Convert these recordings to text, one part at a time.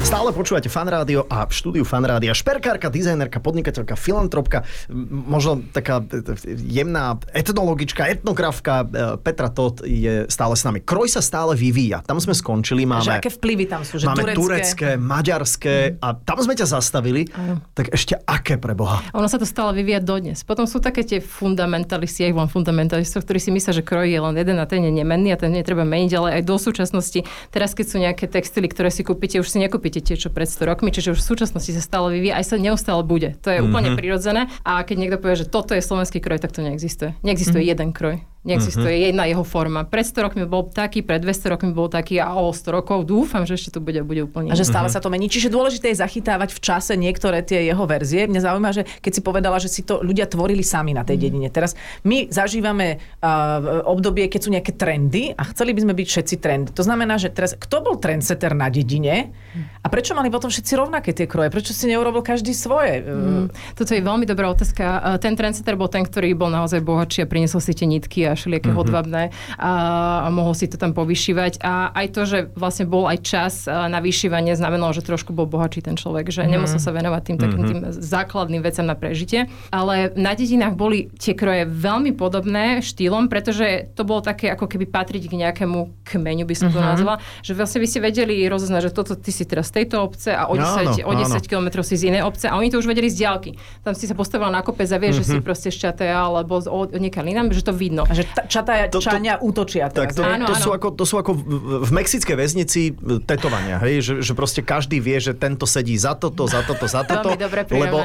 Stále počúvate Fan Rádio a v štúdiu Fan Rádia šperkárka, dizajnerka, podnikateľka, filantropka, možno taká jemná etnologička, etnografka Petra Todt je stále s nami. Kroj sa stále vyvíja. Tam sme skončili. Máme, aké vplyvy tam sú? Že máme turecké, maďarské a tam sme ťa zastavili. Tak ešte aké pre Boha? Ono sa to stále vyvíja dodnes. Potom sú také tie fundamentalisti, ja ich volám fundamentalistov, ktorí si myslia, že kroj je len jeden a ten je nemenný a ten netreba meniť, ale aj do súčasnosti. Teraz keď sú nejaké textily, ktoré si kúpite, už si nekúpite tie, čo pred 100 rokmi, čiže už v súčasnosti sa stále vyvíja, aj sa neustále bude. To je úplne prirodzené. A keď niekto povie, že toto je slovenský kroj, tak to neexistuje. Neexistuje jeden kroj. Neexistuje jedna jeho forma. Pred 100 rokmi bol taký, pred 200 rokmi bol taký a o 100 rokov dúfam, že ešte to bude úplne. A že stále sa to mení. Čiže dôležité je zachytávať v čase niektoré tie jeho verzie. Mňa zaujíma, že keď si povedala, že si to ľudia tvorili sami na tej dedine. Teraz my zažívame obdobie, keď sú nejaké trendy a chceli by sme byť všetci trendy. To znamená, že teraz kto bol trendsetter na dedine a prečo mali potom všetci rovnaké tie kroje? Prečo si neurobil každý svoje? Toto je veľmi dobrá otázka. Ten trendsetter bol ten, ktorý bol naozaj bohatší a priniesol si tie nitky a všelijaké hodvabné a mohol si to tam povyšívať. A aj to, že vlastne bol aj čas na vyšívanie, znamenalo, že trošku bol bohatší ten človek, že nemusel sa venovať tým takým tým základným vecam na prežitie. Ale na dedinách boli tie kroje veľmi podobné štýlom, pretože to bolo také, ako keby patriť k nejakému kmeňu, by som to nazvala, že vlastne vy si vedeli rozoznať, že toto ty si teraz z tejto obce a o 10 kilometrov si z inej obce a oni to už vedeli z diaľky. Tam si sa postavila na kopec a vieš, že si proste šťaté alebo niekiaľ inám, že to vidno. A že čania útočia teraz. To sú ako v mexickej väznici tetovania, hej? Že proste každý vie, že tento sedí za toto. Veľmi dobré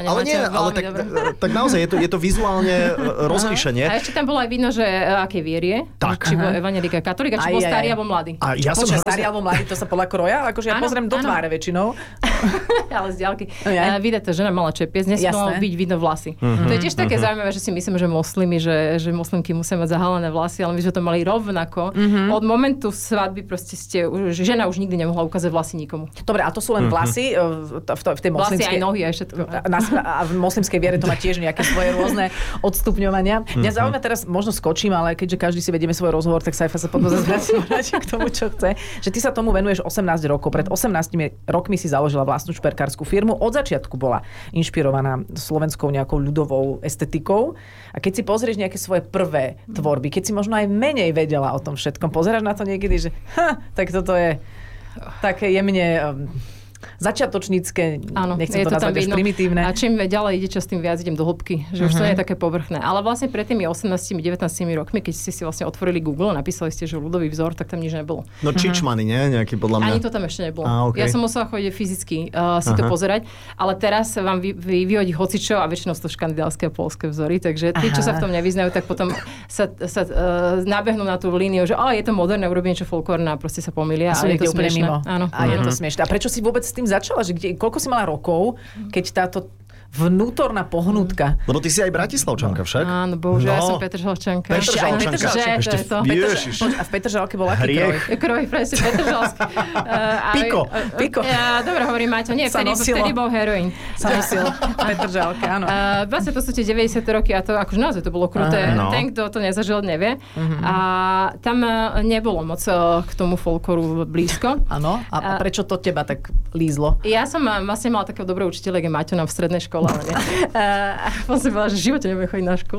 tak naozaj je to vizuálne rozlíšenie. A ešte tam bolo aj vidno, že aké vierie. Či bol evanjelika, katolík, či bol starý alebo mladý. A ja som starý alebo mladý, to sa podľa kroja? Akože ja pozriem do tváre väčšinou. Ale z diaľky. Vidíte, to žena mala čepiec, dnes malo byť vidno vlasy. To je tiež také zaujímavé, že si myslím, že moslimi, že moslimky musia mať zahalené vlasy, ale my sme to mali rovnako. Od momentu svadby proste žena už nikdy nemohla ukázať vlasy nikomu. Dobre, a to sú len vlasy v tej moslimskej... Vlasy aj nohy aj všetko. A v moslimskej viere to má tiež nejaké svoje rôzne odstupňovania. Mňa zaujíma teraz, možno skočím, ale keďže každý si vedieme svoj rozhovor, tak Saifa sa potom zase vráti k tomu, čo chce. Že ty sa tomu venuješ 18 rokov. Pred 18 rokmi si založila vlastnú šperkárskú firmu. Od začiatku bola inšpirovaná slovenskou nejakou ľudovou estetikou. A keď si pozrieš nejaké svoje prvé tvorby, keď si možno aj menej vedela o tom všetkom, pozeráš na to niekedy, že tak toto je také jemne začiatočnícke, nechcem to nazvať až primitívne. A čím ďalej ide čas, tým viac idem do hĺbky, že už to nie je také povrchné. Ale vlastne pred tými 18-19 rokmi, keď ste si vlastne otvorili Google a napísali ste, že ľudový vzor, tak tam nič nebolo. No čičmany, nie? Nejaký podľa mňa. Ani to tam ešte nebolo. Okay. Ja som musela chodiť fyzicky si to pozerať, ale teraz vám vyhodí hocičo a väčšinou sú to škandinávske a poľské vzory, takže tí, čo sa v tom nevyznajú, tak potom sa nabehnú na tú líniu, že je to moderné, urobím niečo folklórne a proste sa pomýlia a je to smiešné. Áno. A je to smiešné. A prečo si vôbec s tým začala? Koľko si mala rokov, keď táto vnútorná pohnutka. Lebo ty si aj Bratislavčanka však. Áno, bohužiaľ, ja som Petržalčanka. Petržalčanka. Ježiš. A v Petržalke bol aký kroj? Kroj, presne, Petržalský. Piko. Dobre hovorím, Maťo. Nie, vtedy bol heroín. Sa nosil v Petržalke, áno. Vlastne to sú tie 90. roky a to akože naozaj to bolo kruté. Ten, kto to nezažil, nevie. A tam nebolo moc k tomu folkloru blízko. Áno. A prečo to teba tak lízlo? Ja som vlastne mala takého dobrého učiteľa, jak je Maťo v strednej škole. On si povedal, že v živote nebudem chodiť na školu.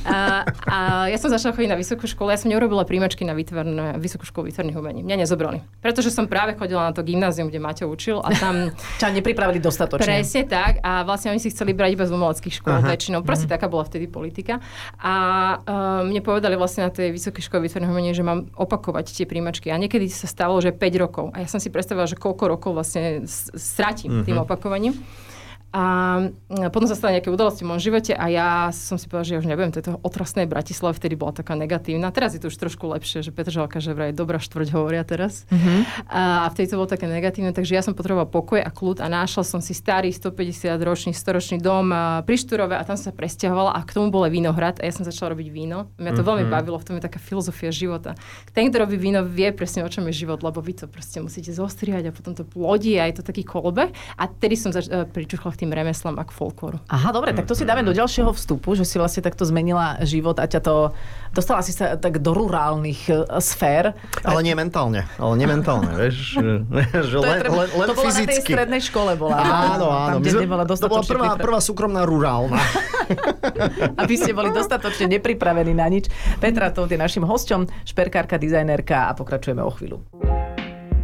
A ja som začala chodiť na vysokú školu. Ja som neurobila príjmačky na vysokú školu výtvarných umení. Mňa nezobrali. Pretože som práve chodila na to gymnázium, kde Maťo učil a tam... Ťa nepripravili dostatočne. Presne tak. A vlastne oni si chceli brať iba z umeleckých škôl väčšinou. Proste taká bola vtedy politika. A mne povedali vlastne na tej vysokej škole výtvarných umení, že mám opakovať tie príjmačky. A niekedy sa stalo, že 5 rokov. A ja som si predstavila, že koľko rokov vlastne stratím tým opakovaním. A potom sa stali nejaké udalosti v mojom živote a ja som si povedala, že ja už nebudem tejto otrasnej Bratislave, vtedy bola taká negatívna. Teraz je to už trošku lepšie, že Petržalka, že vraj dobrá štvrť hovoria teraz. A vtedy to bolo také negatívne, takže ja som potrebovala pokoj a kľud a našla som si starý 150-ročný, 100-ročný dom pri Šturove a tam som sa presťahovala a k tomu bol aj vínohrad a ja som začala robiť víno. Mňa to veľmi bavilo, v tom je taká filozofia života. Ten, kto robí víno, vie presne, o čom je život, lebo vy to proste musíte zostriať a potom to plodí a je to taký kolobeh. A tedy som pričuchla v k tým remeslám a k folklóru. Aha, dobre, tak to si dáme do ďalšieho vstupu, že si vlastne takto zmenila život a ťa to dostala si sa tak do rurálnych sfér. Ale nie mentálne, vieš. Že len to bola fyzicky. Na tej strednej škole bola. Áno. Tam, kde nebola to bola prvá súkromná rurálna. Aby ste boli dostatočne nepripravení na nič. Petra Tóth je našim hosťom, šperkárka, dizajnerka a pokračujeme o chvíľu.